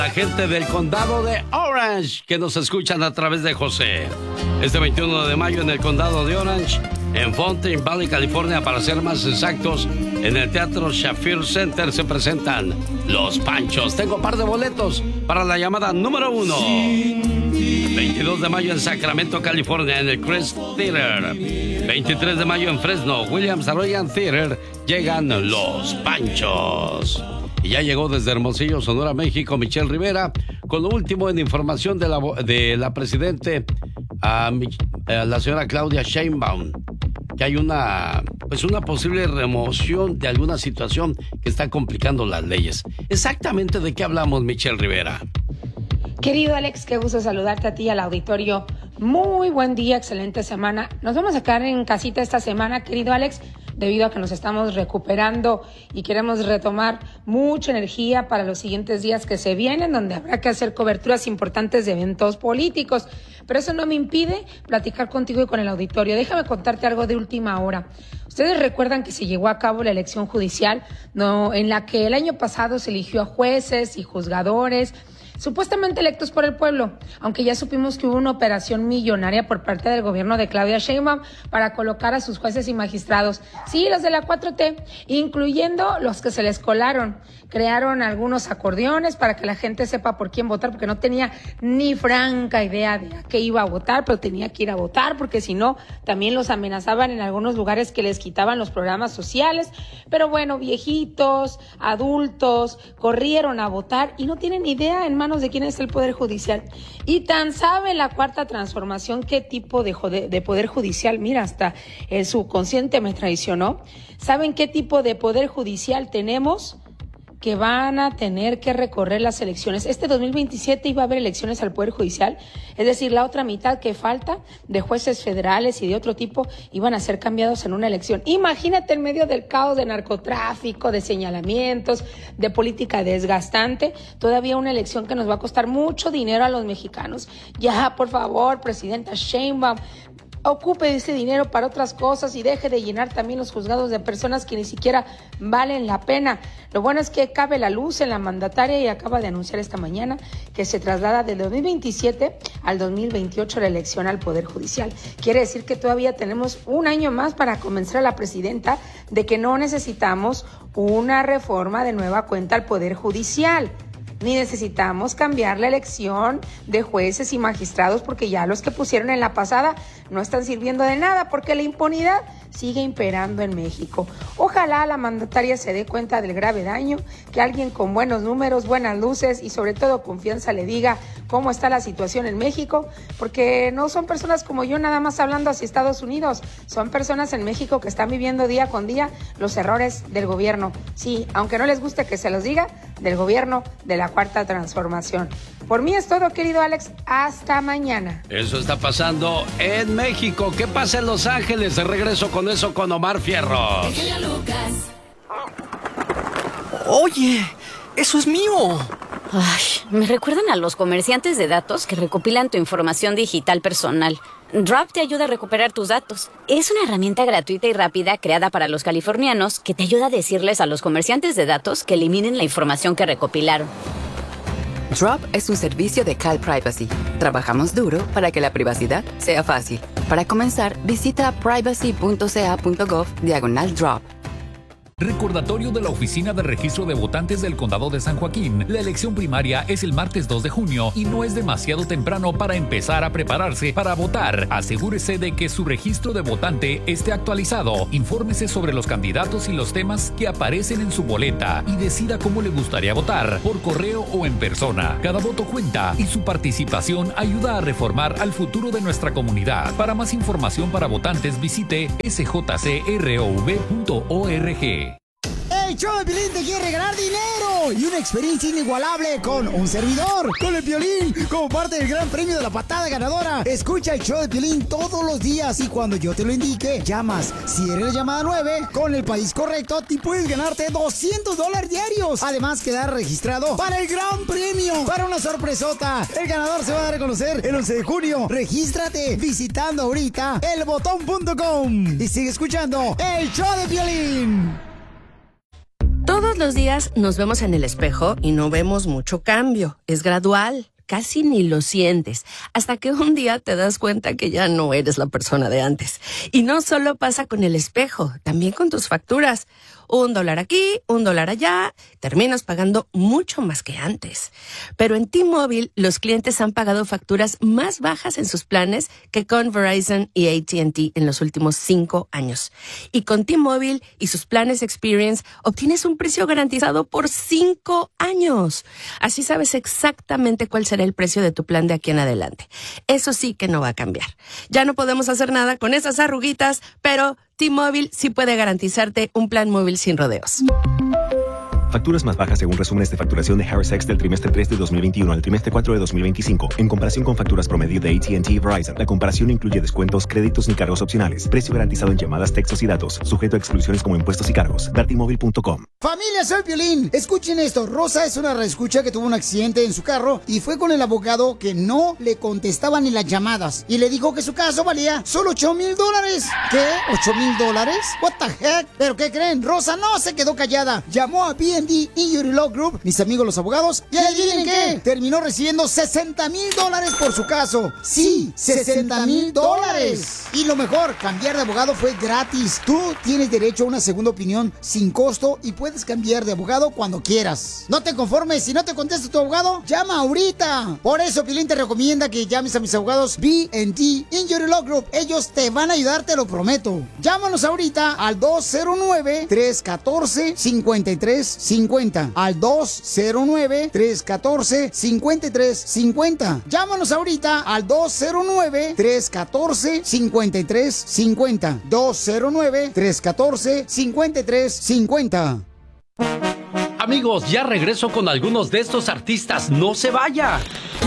La gente del condado de Orange que nos escuchan a través de José. Este 21 de mayo en el condado de Orange, en Fountain Valley, California, para ser más exactos, en el Teatro Shafir Center se presentan Los Panchos. Tengo un par de boletos para la llamada número 1. 22 de mayo en Sacramento, California, en el Crest Theater. 23 de mayo en Fresno, Williams Arroyo Theater, llegan Los Panchos. Y ya llegó desde Hermosillo, Sonora, México, Michelle Rivera, con lo último en información de la presidente, la señora Claudia Sheinbaum, que hay una posible remoción de alguna situación que está complicando las leyes. Exactamente de qué hablamos, Michelle Rivera. Querido Alex, qué gusto saludarte a ti y al auditorio. Muy buen día, excelente semana. Nos vamos a quedar en casita esta semana, querido Alex, debido a que nos estamos recuperando y queremos retomar mucha energía para los siguientes días que se vienen, donde habrá que hacer coberturas importantes de eventos políticos. Pero eso no me impide platicar contigo y con el auditorio. Déjame contarte algo de última hora. Ustedes recuerdan que se llevó a cabo la elección judicial, en la que el año pasado se eligió a jueces y juzgadores, supuestamente electos por el pueblo, aunque ya supimos que hubo una operación millonaria por parte del gobierno de Claudia Sheinbaum para colocar a sus jueces y magistrados. Sí, los de la 4T, incluyendo los que se les colaron. Crearon algunos acordeones para que la gente sepa por quién votar, porque no tenía ni franca idea de a qué iba a votar, pero tenía que ir a votar, porque si no, también los amenazaban en algunos lugares que les quitaban los programas sociales. Pero bueno, viejitos, adultos, corrieron a votar y no tienen idea en manos de quién es el Poder Judicial. Y tan sabe la Cuarta Transformación qué tipo de Poder Judicial, mira, hasta el subconsciente me traicionó. ¿Saben qué tipo de Poder Judicial tenemos? Que van a tener que recorrer las elecciones. Este 2027 iba a haber elecciones al Poder Judicial, es decir, la otra mitad que falta de jueces federales y de otro tipo iban a ser cambiados en una elección. Imagínate en medio del caos de narcotráfico, de señalamientos, de política desgastante, todavía una elección que nos va a costar mucho dinero a los mexicanos. Ya, por favor, presidenta Sheinbaum, ocupe ese dinero para otras cosas y deje de llenar también los juzgados de personas que ni siquiera valen la pena. Lo bueno es que cabe la luz en la mandataria y acaba de anunciar esta mañana que se traslada del 2027 al 2028 la elección al Poder Judicial. Quiere decir que todavía tenemos un año más para convencer a la presidenta de que no necesitamos una reforma de nueva cuenta al Poder Judicial, ni necesitamos cambiar la elección de jueces y magistrados, porque ya los que pusieron en la pasada no están sirviendo de nada, porque la impunidad sigue imperando en México. Ojalá la mandataria se dé cuenta del grave daño, que alguien con buenos números, buenas luces y sobre todo confianza le diga cómo está la situación en México, porque no son personas como yo nada más hablando hacia Estados Unidos, son personas en México que están viviendo día con día los errores del gobierno. Sí, aunque no les guste que se los diga, del gobierno de la Cuarta Transformación. Por mí es todo, querido Alex. Hasta mañana. Eso está pasando en México. ¿Qué pasa en Los Ángeles? De regreso con eso con Omar Fierros. Oye, eso es mío. Ay, me recuerdan a los comerciantes de datos que recopilan tu información digital personal. Drop te ayuda a recuperar tus datos. Es una herramienta gratuita y rápida creada para los californianos que te ayuda a decirles a los comerciantes de datos que eliminen la información que recopilaron. Drop es un servicio de Cal Privacy. Trabajamos duro para que la privacidad sea fácil. Para comenzar, visita privacy.ca.gov/drop. Recordatorio de la Oficina de Registro de Votantes del Condado de San Joaquín. La elección primaria es el martes 2 de junio y no es demasiado temprano para empezar a prepararse para votar. Asegúrese de que su registro de votante esté actualizado. Infórmese sobre los candidatos y los temas que aparecen en su boleta y decida cómo le gustaría votar, por correo o en persona. Cada voto cuenta y su participación ayuda a reformar al futuro de nuestra comunidad. Para más información para votantes, visite sjcrov.org. El show de Piolín te quiere regalar dinero y una experiencia inigualable con un servidor, con el Piolín, como parte del gran premio de la patada ganadora. Escucha el show de Piolín todos los días y cuando yo te lo indique, llamas. Si eres la llamada 9, con el país correcto, te puedes ganarte $200 diarios. Además, quedar registrado para el gran premio, para una sorpresota. El ganador se va a dar a conocer el 11 de junio. Regístrate visitando ahorita elbotón.com y sigue escuchando el show de Piolín. Todos los días nos vemos en el espejo y no vemos mucho cambio. Es gradual. Casi ni lo sientes, hasta que un día te das cuenta que ya no eres la persona de antes. Y no solo pasa con el espejo, también con tus facturas. $1 aquí, $1 allá, terminas pagando mucho más que antes. Pero en T-Mobile, los clientes han pagado facturas más bajas en sus planes que con Verizon y AT&T en los últimos 5 años. Y con T-Mobile y sus planes Experience, obtienes un precio garantizado por 5 años. Así sabes exactamente cuál será el precio de tu plan de aquí en adelante. Eso sí que no va a cambiar. Ya no podemos hacer nada con esas arruguitas, pero T-Mobile sí puede garantizarte un plan móvil sin rodeos. Facturas más bajas según resúmenes de facturación de Harris X del trimestre 3 de 2021 al trimestre 4 de 2025. En comparación con facturas promedio de AT&T y Verizon, la comparación no incluye descuentos, créditos ni cargos opcionales. Precio garantizado en llamadas, textos y datos. Sujeto a exclusiones como impuestos y cargos. Dartimóvil.com. Familia, soy Piolín. Escuchen esto. Rosa es una reescucha que tuvo un accidente en su carro y fue con el abogado que no le contestaba ni las llamadas. Y le dijo que su caso valía solo $8,000. ¿Qué? ¿$8,000? What the heck? ¿Pero qué creen? Rosa no se quedó callada. Llamó a BND Injury Law Group, mis amigos los abogados, y adivinen qué, terminó recibiendo $60,000 por su caso. Sí, $60,000. Y lo mejor, cambiar de abogado fue gratis. Tú tienes derecho a una segunda opinión sin costo y puedes cambiar de abogado cuando quieras. No te conformes, si no te contesta tu abogado, llama ahorita. Por eso Piolín te recomienda que llames a mis abogados B&D Injury Law Group. Ellos te van a ayudar, te lo prometo. Llámanos ahorita al 209-314-5350. Al 209-314-5350. Llámanos ahorita al 209-314-5350. 209-314-5350. Amigos, ya regreso con algunos de estos artistas. ¡No se vaya!